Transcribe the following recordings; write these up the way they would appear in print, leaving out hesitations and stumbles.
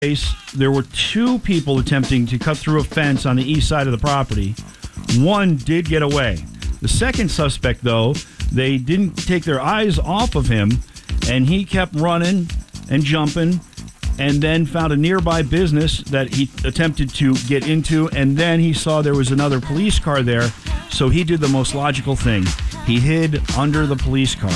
There were two people attempting to cut through a fence on the east side of the property. One did get away. The second suspect, though, they didn't take their eyes off of him, and he kept running and jumping, and then found a nearby business that he attempted to get into, and then he saw there was another police car there, so he did the most logical thing. He hid under the police car.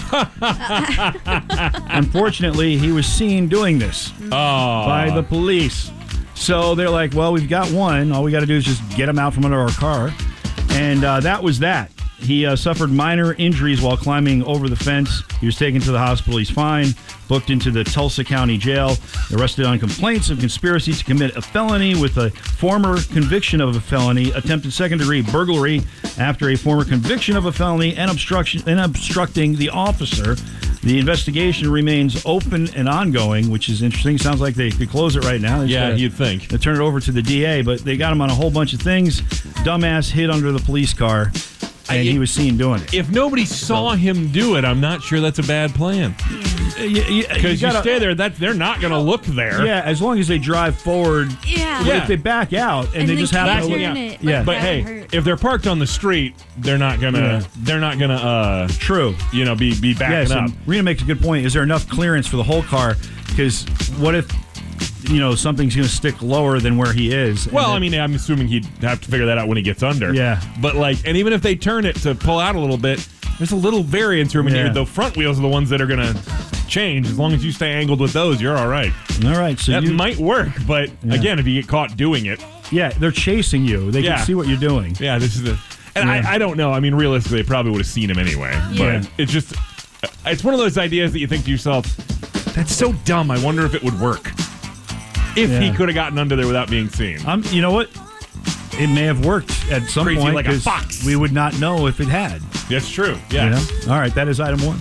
Unfortunately, he was seen doing this by the police. So they're like, well, we've got one. All we got to do is just get him out from under our car. And that was that. He suffered minor injuries while climbing over the fence. He was taken to the hospital. He's fine. Booked into the Tulsa County Jail. Arrested on complaints of conspiracy to commit a felony with a former conviction of a felony, attempted second-degree burglary after a former conviction of a felony, and obstructing the officer. The investigation remains open and ongoing, which is interesting. Sounds like they could close it right now. You'd think. They turn it over to the DA, but they got him on a whole bunch of things. Dumbass hid under the police car. And he was seen doing it. If nobody saw him do it, I'm not sure that's a bad plan. Because you stay there, they're not going to look there. Yeah, as long as they drive forward. Yeah. But if they back out and they just happen to look out. Yeah. But hey, if they're parked on the street, they're not gonna. True. Be backing up. Rena makes a good point. Is there enough clearance for the whole car? Because what if something's going to stick lower than where he is? Well, I'm assuming he'd have to figure that out when he gets under. Yeah. But and even if they turn it to pull out a little bit, there's a little variance room in here. The front wheels are the ones that are going to change. As long as you stay angled with those, you're all right. All right. So that might work, but again, if you get caught doing it. Yeah, they're chasing you. They can see what you're doing. Yeah, this is I don't know. Realistically, they probably would have seen him anyway. Yeah. But it's one of those ideas that you think to yourself, that's so dumb. I wonder if it would work. If he could have gotten under there without being seen. You know what? It may have worked at some Crazy point. like a fox. We would not know if it had. That's true. Yeah. All right, that is item 1.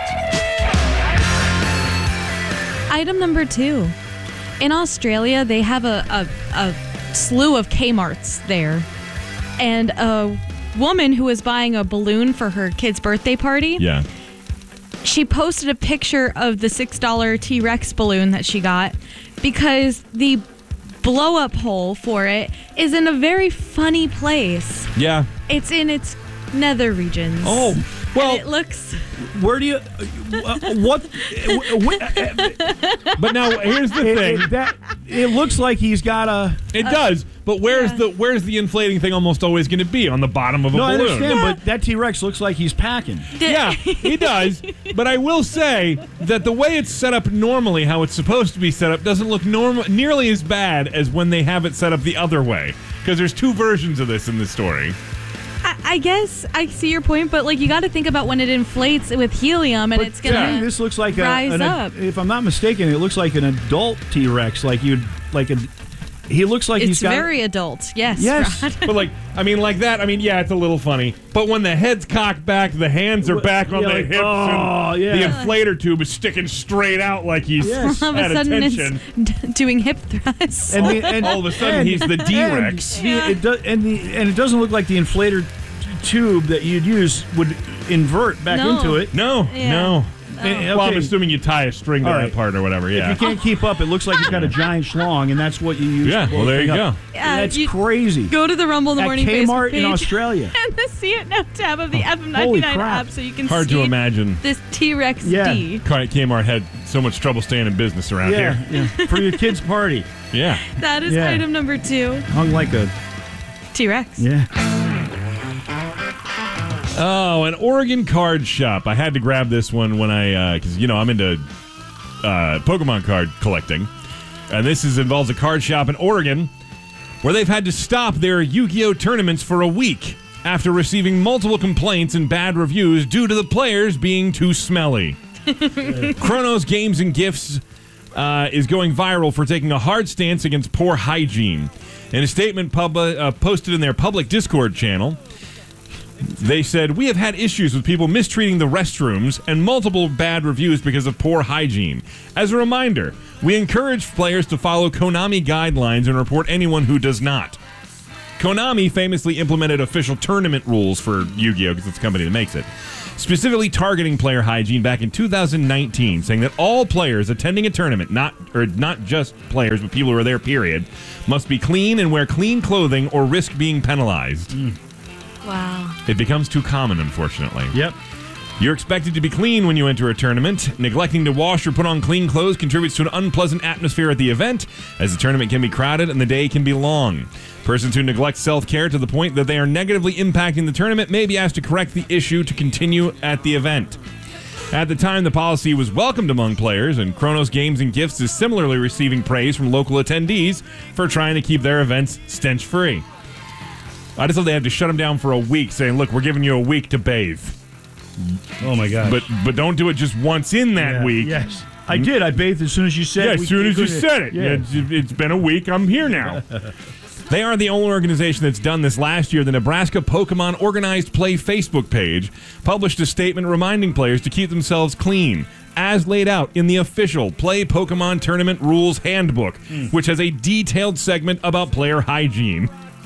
Item number 2. In Australia, they have a slew of Kmarts there. And a woman who was buying a balloon for her kid's birthday party. Yeah. She posted a picture of the $6 T-Rex balloon that she got because the blow-up hole for it is in a very funny place. Yeah. It's in its nether regions. Oh, well. And it looks... Where do you... what... But now, here's the thing. It looks like he's got a... It does, but where's the inflating thing almost always going to be? On the bottom of a balloon. I understand, but that T-Rex looks like he's packing. Yeah, he does. But I will say that the way it's set up normally, how it's supposed to be set up, doesn't look nearly as bad as when they have it set up the other way. Because there's two versions of this in the story. I guess I see your point, but you got to think about when it inflates with helium and it's gonna this looks like rise up. If I'm not mistaken, it looks like an adult T-Rex. He looks like he's got... It's very adult, yes. Yes. Rod. But it's a little funny. But when the head's cocked back, the hands are back on the hips, and the inflator tube is sticking straight out like he's all of a at sudden attention. it's doing hip thrusts. And all of a sudden he's the D-Rex. And it doesn't look like the inflator tube that you'd use would invert back into it. No. Okay. Well, I'm assuming you tie a string to that part or whatever, yeah. If you can't keep up, it looks like you've got a giant schlong, and that's what you use. Yeah, well, there you go. That's crazy. Go to the Rumble in the Morning Kmart Facebook page in Australia. and the See It Now tab of the Holy FM99 crap. app so you can Hard see to imagine. this T-Rex D. Kmart had so much trouble staying in business around here. Yeah, for your kid's party. Yeah. That is item number 2. Hung like a... T-Rex. Yeah. Oh, an Oregon card shop. I had to grab this one when because I'm into Pokemon card collecting, and this involves a card shop in Oregon where they've had to stop their Yu-Gi-Oh tournaments for a week after receiving multiple complaints and bad reviews due to the players being too smelly. Chronos Games and Gifts is going viral for taking a hard stance against poor hygiene. In a statement posted in their public Discord channel, they said, "We have had issues with people mistreating the restrooms and multiple bad reviews because of poor hygiene. As a reminder, we encourage players to follow Konami guidelines and report anyone who does not." Konami famously implemented official tournament rules for Yu-Gi-Oh! Because it's the company that makes it. specifically targeting player hygiene back in 2019, saying that all players attending a tournament, not just players, but people who are there, period, must be clean and wear clean clothing or risk being penalized. Wow. It becomes too common, unfortunately. Yep. You're expected to be clean when you enter a tournament. Neglecting to wash or put on clean clothes contributes to an unpleasant atmosphere at the event, as the tournament can be crowded and the day can be long. Persons who neglect self-care to the point that they are negatively impacting the tournament may be asked to correct the issue to continue at the event. At the time, the policy was welcomed among players, and Kronos Games and Gifts is similarly receiving praise from local attendees for trying to keep their events stench-free. I just thought they had to shut them down for a week, saying, look, we're giving you a week to bathe. Oh, my gosh. But don't do it just once in that week. Yes. I did. I bathed as soon as you said it. Yeah, as soon as you said it. Yeah. It's been a week. I'm here now. They are the only organization that's done this. Last year, the Nebraska Pokemon Organized Play Facebook page published a statement reminding players to keep themselves clean, as laid out in the official Play Pokemon Tournament Rules Handbook, which has a detailed segment about player hygiene.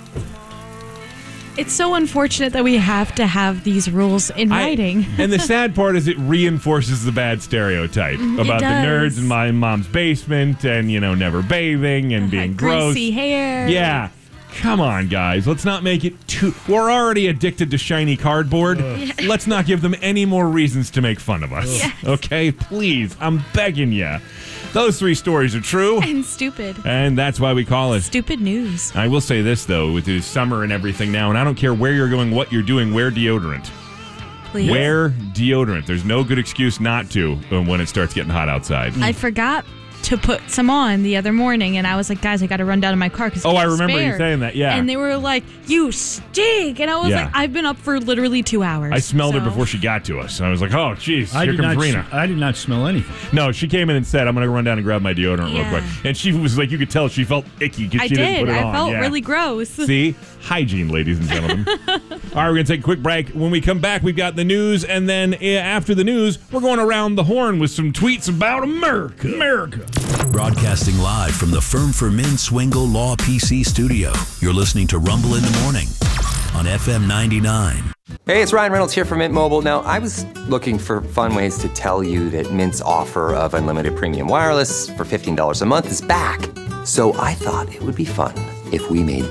It's so unfortunate that we have to have these rules in writing. And the sad part is it reinforces the bad stereotype about the nerds in my mom's basement and, never bathing and being gross. Greasy hair. Yeah. Come on, guys. Let's not make it too... We're already addicted to shiny cardboard. Let's not give them any more reasons to make fun of us. Yes. Okay? Please. I'm begging you. Those 3 stories are true. And stupid. And that's why we call it Stupid news. I will say this, though, with the summer and everything now, and I don't care where you're going, what you're doing, wear deodorant. Please. Wear deodorant. There's no good excuse not to when it starts getting hot outside. I forgot to put some on the other morning, and I was like, guys, I got to run down to my car. I remember you saying that, yeah. And they were like, you stink. And I was like, I've been up for literally 2 hours. I smelled her before she got to us. And I was like, oh, geez, here comes Rena. I did not smell anything. No, she came in and said, I'm going to run down and grab my deodorant real quick. And she was like, you could tell she felt icky because she didn't put it on. I felt really gross. See? Hygiene, ladies and gentlemen. All right, we're going to take a quick break. When we come back, we've got the news. And then after the news, we're going around the horn with some tweets about America. Broadcasting live from the Firm for Men Swingle Law PC studio. You're listening to Rumble in the Morning on FM 99. Hey, it's Ryan Reynolds here from Mint Mobile. Now, I was looking for fun ways to tell you that Mint's offer of unlimited premium wireless for $15 a month is back. So I thought it would be fun if we made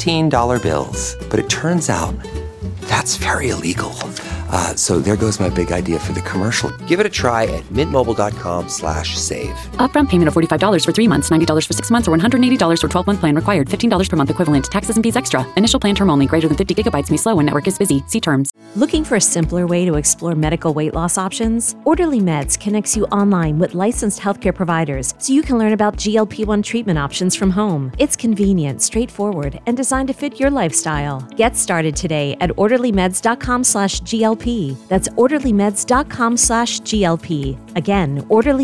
$15 bills. But it turns out that's very illegal. So there goes my big idea for the commercial. Give it a try at mintmobile.com/save. Upfront payment of $45 for 3 months, $90 for 6 months, or $180 for 12-month plan required. $15 per month equivalent. Taxes and fees extra. Initial plan term only. Greater than 50 gigabytes may slow when network is busy. See terms. Looking for a simpler way to explore medical weight loss options? Orderly Meds connects you online with licensed healthcare providers so you can learn about GLP-1 treatment options from home. It's convenient, straightforward, and designed to fit your lifestyle. Get started today at orderlymeds.com/GLP. That's orderlymeds.com/GLP. Again,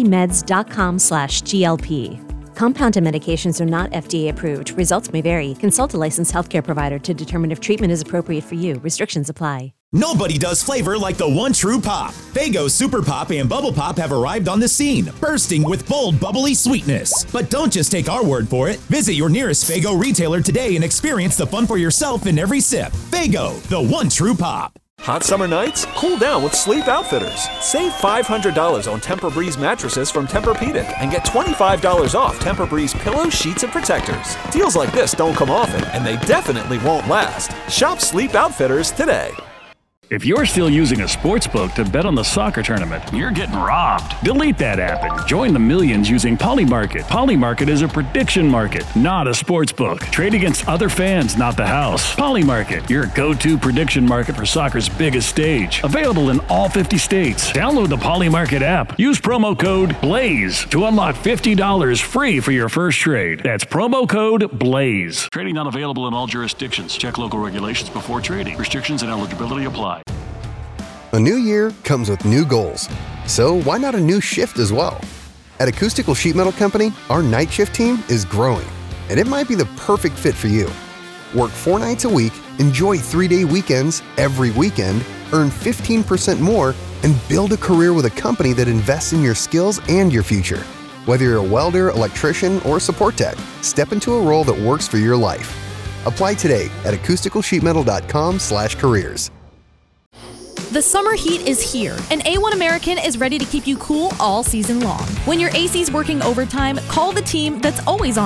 orderlymeds.com/GLP. Compounded medications are not FDA approved. Results may vary. Consult a licensed healthcare provider to determine if treatment is appropriate for you. Restrictions apply. Nobody does flavor like the one true pop. Faygo Super Pop and Bubble Pop have arrived on the scene, bursting with bold, bubbly sweetness. But don't just take our word for it. Visit your nearest Faygo retailer today and experience the fun for yourself in every sip. Faygo, the one true pop. Hot summer nights? Cool down with Sleep Outfitters. Save $500 on Tempur-Breeze mattresses from Tempur-Pedic and get $25 off Tempur-Breeze pillows, sheets, and protectors. Deals like this don't come often, and they definitely won't last. Shop Sleep Outfitters today. If you're still using a sportsbook to bet on the soccer tournament, you're getting robbed. Delete that app and join the millions using Polymarket. Polymarket is a prediction market, not a sportsbook. Trade against other fans, not the house. Polymarket, your go-to prediction market for soccer's biggest stage. Available in all 50 states. Download the Polymarket app. Use promo code BLAZE to unlock $50 free for your first trade. That's promo code BLAZE. Trading not available in all jurisdictions. Check local regulations before trading. Restrictions and eligibility apply. A new year comes with new goals, so why not a new shift as well? At Acoustical Sheet Metal Company, our night shift team is growing, and it might be the perfect fit for you. Work 4 nights a week, enjoy 3-day weekends every weekend, earn 15% more, and build a career with a company that invests in your skills and your future. Whether you're a welder, electrician, or support tech, step into a role that works for your life. Apply today at acousticalsheetmetal.com/careers. The summer heat is here, and A1 American is ready to keep you cool all season long. When your AC's working overtime, call the team that's always on